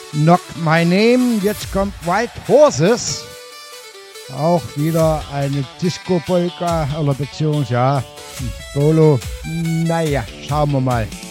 Knock My Name. Jetzt kommt White Horses. Auch wieder eine Disco-Polka oder beziehungsweise Bolo. Naja, schauen wir mal.